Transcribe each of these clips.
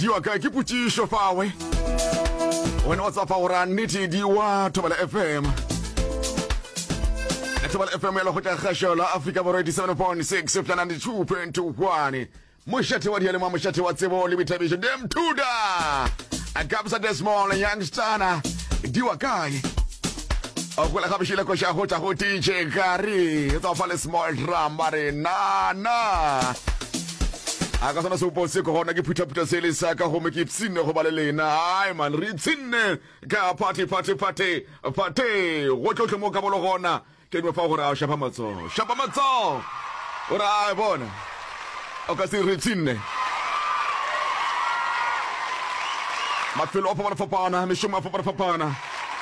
diwa ka ke putisho fawe wena wa tsafa ora nnete diwa Thobela FM Thobela FM ya go tla gashola Africa Borwa 87.6 fela 92.1 moshate wa diale moshate wa tsebo le bitabisho dem tuda akabsa the small youngster diwa kai okwela kabishile ko sha hota hoti je gari to fale small drambare na akasana se upose ko hona ke phutha sele sa ka home ke tsine go balelena ai man re tsine ka party go tlo mo ka bolo gona ke me fa gore a shapa matso ora bona o ka se re tsine mafelo opa ba fapana me shoma fa fapana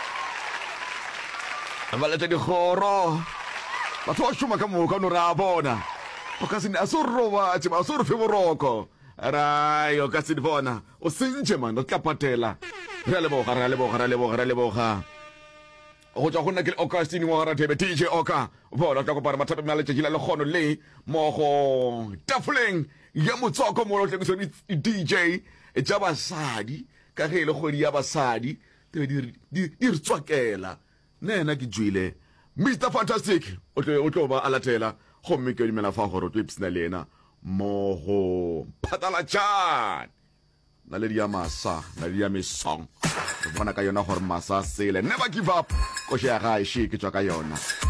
valete di khoro batho ba shoma ka mo ka no ra bona o ka se asurroba a tsema asurfe boroko ra o ka se bona o sentse man o tla patela re leboga go tswa go nna ke Augustine mo ra thebe DJ Oka bona tla go para mathape mala tshela le gono le mo go tafoleng ya motsoko mo lo tlekiso DJ e tsa basadi ka ge le godi ya basadi di re tswakela nena ke jwile Mr Fantastic o tlo ba alatela gomme ke dimela fa gore o ipsina lena mo go phatala tjana na le dia masa na le dia mesong bona ka yona gore masa sele never give up ko sha ga e shi ke tswa ka yona